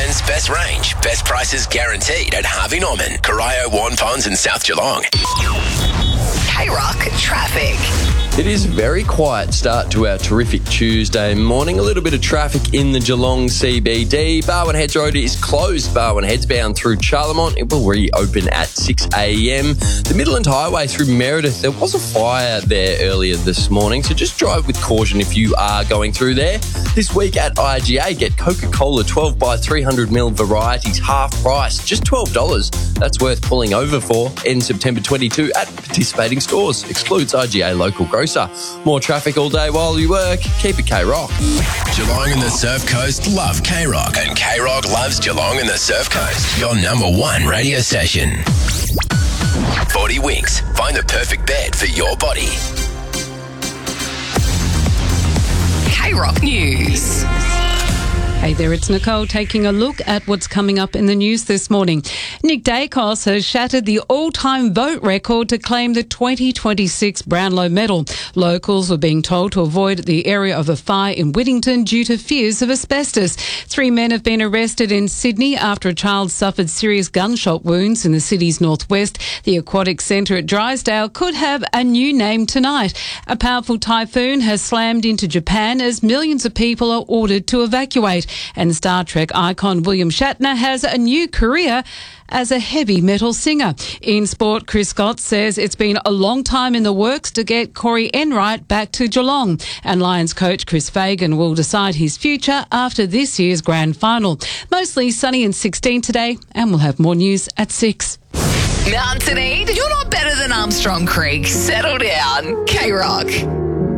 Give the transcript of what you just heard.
Brisbane's best range, best prices guaranteed at Harvey Norman, Corio, Warren Ponds and South Geelong. K-Rock traffic. It is a very quiet start to our terrific Tuesday morning. A little bit of traffic in the Geelong CBD. Barwon Heads Road is closed. Barwon Heads bound through Charlemont. It will reopen at 6 a.m. The Midland Highway through Meredith, there was a fire there earlier this morning, so just drive with caution if you are going through there. This week at IGA, get Coca-Cola 12 by 300ml varieties half price, just $12. That's worth pulling over for in September 22 at participating stores. Excludes IGA local grocer. More traffic all day while you work. Keep it K-Rock. Geelong and the Surf Coast love K-Rock, and K-Rock loves Geelong and the Surf Coast. Your number one radio station. 40 Winks. Find the perfect bed for your body. K-Rock News. Hey there, it's Nicole taking a look at what's coming up in the news this morning. Nick Dacos has shattered the all-time vote record to claim the 2026 Brownlow Medal. Locals were being told to avoid the area of a fire in Whittington due to fears of asbestos. 3 men have been arrested in Sydney after a child suffered serious gunshot wounds in the city's northwest. The aquatic centre at Drysdale could have a new name tonight. A powerful typhoon has slammed into Japan as millions of people are ordered to evacuate. And Star Trek icon William Shatner has a new career as a heavy metal singer. In sport, Chris Scott says it's been a long time in the works to get Corey Enright back to Geelong. And Lions coach Chris Fagan will decide his future after this year's grand final. Mostly sunny and 16 today, and we'll have more news at 6. Mountain Eid, you're not better than Armstrong Creek. Settle down. K-Rock.